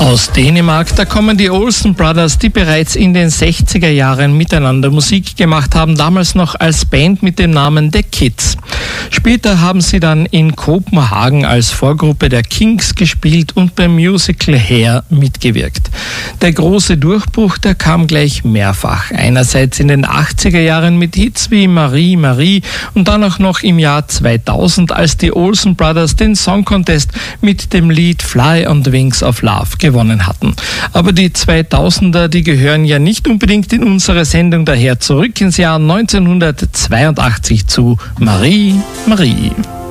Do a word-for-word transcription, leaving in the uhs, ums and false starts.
Aus Dänemark, da kommen die Olsen Brothers, die bereits in den sechziger Jahren miteinander Musik gemacht haben, damals noch als Band mit dem Namen The Kids. Später haben sie dann in Kopenhagen als Vorgruppe der Kings gespielt und beim Musical Hair mitgewirkt. Der große Durchbruch, der kam gleich mehrfach. Einerseits in den achtziger Jahren mit Hits wie Marie, Marie und dann auch noch im Jahr zweitausend, als die Olsen Brothers den Song Contest mit dem Lied Fly on the Wings of Love gewonnen hatten. Aber die zweitausender, die gehören ja nicht unbedingt in unsere Sendung, daher zurück ins Jahr neunzehnhundertzweiundachtzig zu Marie, Marie.